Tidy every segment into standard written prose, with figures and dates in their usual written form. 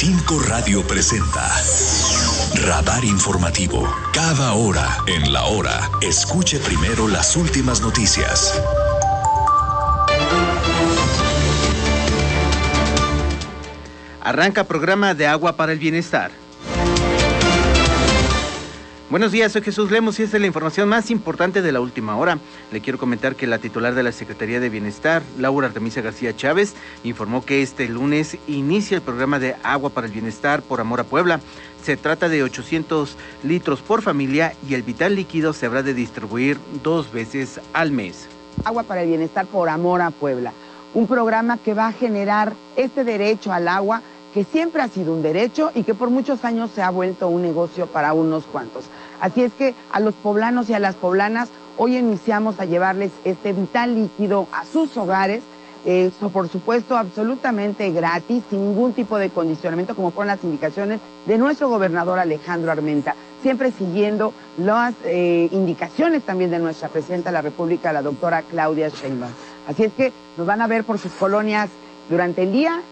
5 Radio presenta Radar Informativo. Cada hora en la hora, escuche primero las últimas noticias. Arranca programa de Agua para el Bienestar. Buenos días, soy Jesús Lemos y esta es la información más importante de la última hora. Le quiero comentar que la titular de la Secretaría de Bienestar, Laura Artemisia García Chávez, informó que este lunes inicia el programa de Agua para el Bienestar por Amor a Puebla. Se trata de 800 litros por familia y el vital líquido se habrá de distribuir 2 veces al mes. Agua para el Bienestar por Amor a Puebla. Un programa que va a generar este derecho al agua, que siempre ha sido un derecho y que por muchos años se ha vuelto un negocio para unos cuantos. Así es que a los poblanos y a las poblanas hoy iniciamos a llevarles este vital líquido a sus hogares, por supuesto absolutamente gratis, sin ningún tipo de condicionamiento, como fueron las indicaciones de nuestro gobernador Alejandro Armenta, siempre siguiendo las indicaciones también de nuestra presidenta de la República, la doctora Claudia Sheinbaum. Así es que nos van a ver por sus colonias durante el día.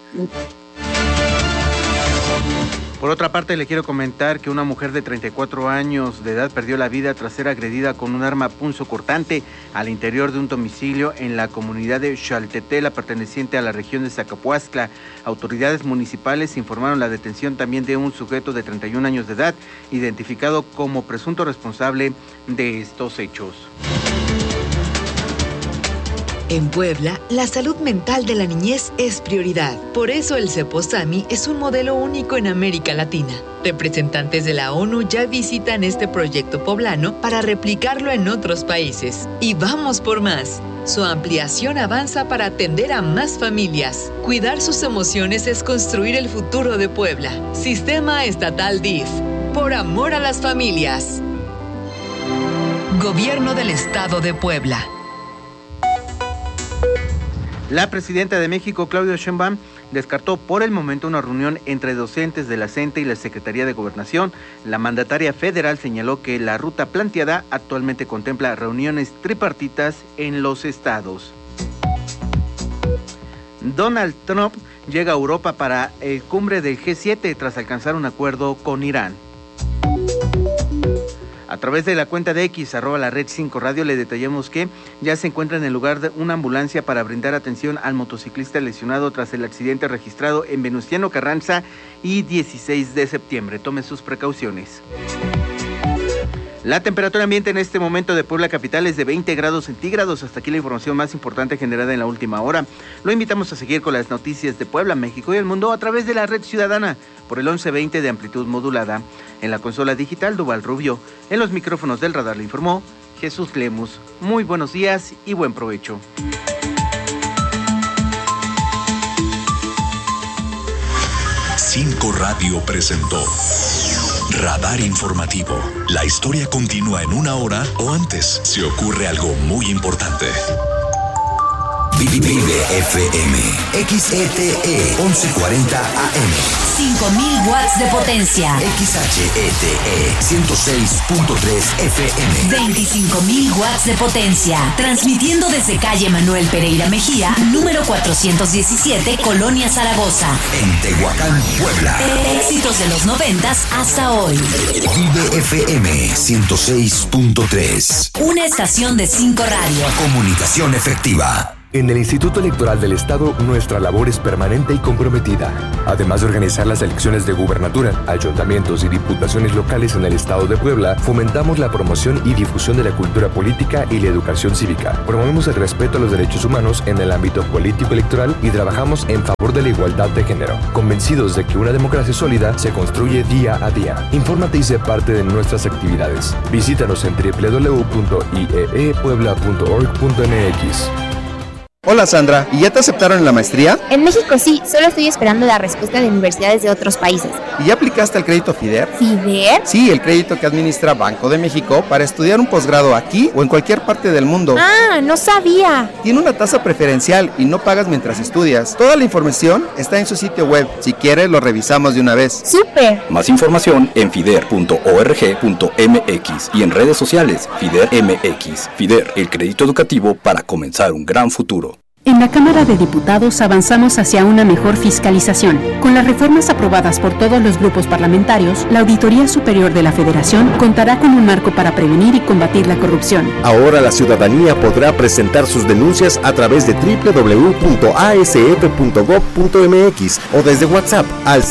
Por otra parte, le quiero comentar que una mujer de 34 años de edad perdió la vida tras ser agredida con un arma punzocortante al interior de un domicilio en la comunidad de Xaltetela, perteneciente a la región de Zacapuastla. Autoridades municipales informaron la detención también de un sujeto de 31 años de edad, identificado como presunto responsable de estos hechos. En Puebla, la salud mental de la niñez es prioridad. Por eso el CEPOSAMI es un modelo único en América Latina. Representantes de la ONU ya visitan este proyecto poblano para replicarlo en otros países. Y vamos por más. Su ampliación avanza para atender a más familias. Cuidar sus emociones es construir el futuro de Puebla. Sistema Estatal DIF. Por amor a las familias. Gobierno del Estado de Puebla. La presidenta de México, Claudia Sheinbaum, descartó por el momento una reunión entre docentes de la CENTE y la Secretaría de Gobernación. La mandataria federal señaló que la ruta planteada actualmente contempla reuniones tripartitas en los estados. Donald Trump llega a Europa para el cumbre del G7 tras alcanzar un acuerdo con Irán. A través de la cuenta de X, @lared5radio, le detallamos que ya se encuentra en el lugar de una ambulancia para brindar atención al motociclista lesionado tras el accidente registrado en Venustiano Carranza y 16 de septiembre. Tome sus precauciones. La temperatura ambiente en este momento de Puebla capital es de 20 grados centígrados. Hasta aquí la información más importante generada en la última hora. Lo invitamos a seguir con las noticias de Puebla, México y el mundo a través de la red ciudadana por el 1120 de amplitud modulada. En la consola digital, Duval Rubio. En los micrófonos del radar le informó Jesús Lemus. Muy buenos días y buen provecho. Cinco Radio presentó Radar Informativo. La historia continúa en una hora o antes. Se ocurre algo muy importante. Vive FM, XETE 1140 AM. 5000 watts de potencia. XHETE 106.3 FM. 25,000 watts de potencia. Transmitiendo desde calle Manuel Pereira Mejía, número 417, Colonia Zaragoza. En Tehuacán, Puebla. Éxitos de los 90s hasta hoy. Vive FM 106.3. Una estación de 5 Radio. Comunicación efectiva. En el Instituto Electoral del Estado, nuestra labor es permanente y comprometida. Además de organizar las elecciones de gubernatura, ayuntamientos y diputaciones locales en el Estado de Puebla, fomentamos la promoción y difusión de la cultura política y la educación cívica. Promovemos el respeto a los derechos humanos en el ámbito político electoral y trabajamos en favor de la igualdad de género, convencidos de que una democracia sólida se construye día a día. Infórmate y sé parte de nuestras actividades. Visítanos en www.ieepuebla.org.mx. Hola Sandra, ¿y ya te aceptaron en la maestría? En México sí, solo estoy esperando la respuesta de universidades de otros países. ¿Y ya aplicaste al crédito FIDER? ¿FIDER? Sí, el crédito que administra Banco de México para estudiar un posgrado aquí o en cualquier parte del mundo. Ah, no sabía. Tiene una tasa preferencial y no pagas mientras estudias. Toda la información está en su sitio web. Si quieres, lo revisamos de una vez. ¡Súper! Más información en fider.org.mx y en redes sociales FIDER MX. FIDER, el crédito educativo para comenzar un gran futuro. En la Cámara de Diputados avanzamos hacia una mejor fiscalización. Con las reformas aprobadas por todos los grupos parlamentarios, la Auditoría Superior de la Federación contará con un marco para prevenir y combatir la corrupción. Ahora la ciudadanía podrá presentar sus denuncias a través de www.asf.gov.mx o desde WhatsApp al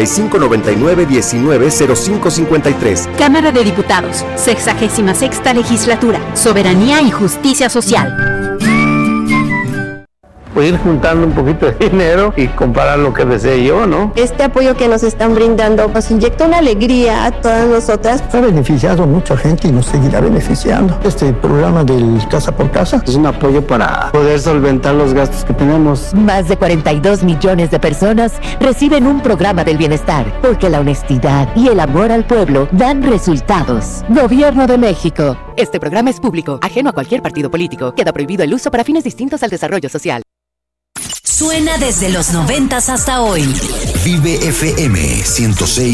5599-190553. Cámara de Diputados, 66ª Legislatura, Soberanía y Justicia Social. Pues ir juntando un poquito de dinero y comparar lo que desee yo, ¿no? Este apoyo que nos están brindando nos inyecta una alegría a todas nosotras. Ha beneficiado a mucha gente y nos seguirá beneficiando. Este programa del Casa por Casa es un apoyo para poder solventar los gastos que tenemos. Más de 42 millones de personas reciben un programa del bienestar, porque la honestidad y el amor al pueblo dan resultados. Gobierno de México. Este programa es público, ajeno a cualquier partido político. Queda prohibido el uso para fines distintos al desarrollo social. Suena desde los 90s hasta hoy. Vive FM 106.